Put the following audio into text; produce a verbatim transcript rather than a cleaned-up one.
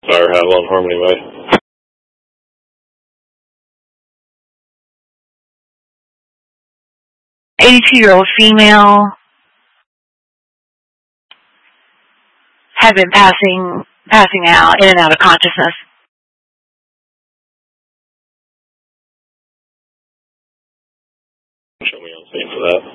Fire Hattle on Harmony Way. eighty-two-year-old female had been passing passing out, in and out of consciousness. Show me on scene for that.